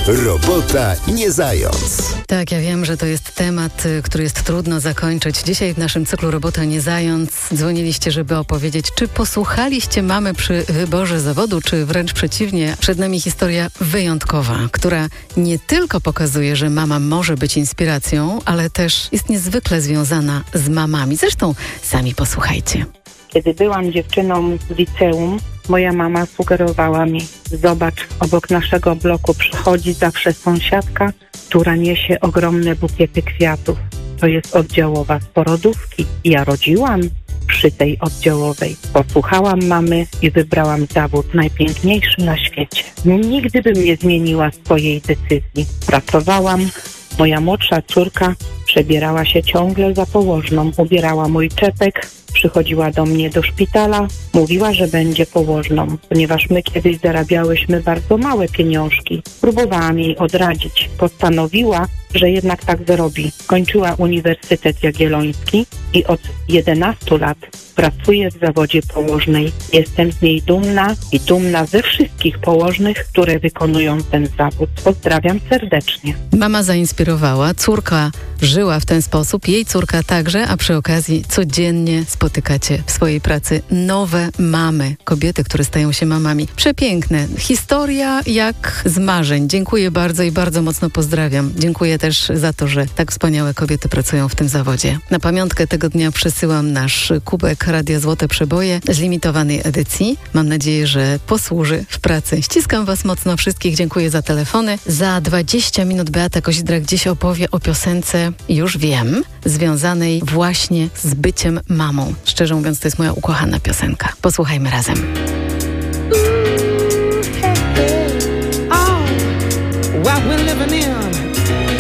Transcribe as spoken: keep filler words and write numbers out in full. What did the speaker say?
Robota nie zając. Tak, ja wiem, że to jest temat, który jest trudno zakończyć. Dzisiaj w naszym cyklu Robota nie zając dzwoniliście, żeby opowiedzieć, czy posłuchaliście mamy przy wyborze zawodu, czy wręcz przeciwnie. Przed nami historia wyjątkowa, która nie tylko pokazuje, że mama może być inspiracją, ale też jest niezwykle związana z mamami. Zresztą sami posłuchajcie. Kiedy byłam dziewczyną w liceum, moja mama sugerowała mi: zobacz, obok naszego bloku przychodzi zawsze sąsiadka, która niesie ogromne bukiety kwiatów. To jest oddziałowa z porodówki. Ja rodziłam przy tej oddziałowej. Posłuchałam mamy i wybrałam zawód najpiękniejszy na świecie. Nigdy bym nie zmieniła swojej decyzji. Pracowałam. Moja młodsza córka przebierała się ciągle za położną. Ubierała mój czepek, przychodziła do mnie do szpitala, mówiła, że będzie położną, ponieważ my kiedyś zarabiałyśmy bardzo małe pieniążki. Próbowałam jej odradzić. Postanowiła, że jednak tak zrobi. Kończyła Uniwersytet Jagielloński i od jedenastu lat pracuje w zawodzie położnej. Jestem z niej dumna i dumna ze wszystkich położnych, które wykonują ten zawód. Pozdrawiam serdecznie. Mama zainspirowała, córka żyła w ten sposób, jej córka także, a przy okazji codziennie spotykacie w swojej pracy nowe mamy, kobiety, które stają się mamami. Przepiękne. Historia jak z marzeń. Dziękuję bardzo i bardzo mocno pozdrawiam. Dziękuję też za to, że tak wspaniałe kobiety pracują w tym zawodzie. Na pamiątkę tego dnia przesyłam nasz kubek Radia Złote Przeboje z limitowanej edycji. Mam nadzieję, że posłuży w pracy. Ściskam Was mocno wszystkich. Dziękuję za telefony. Za dwadzieścia minut Beata Kozidra gdzieś opowie o piosence, już wiem, związanej właśnie z byciem mamą. Szczerze mówiąc, to jest moja ukochana piosenka. Posłuchajmy razem. What we're living in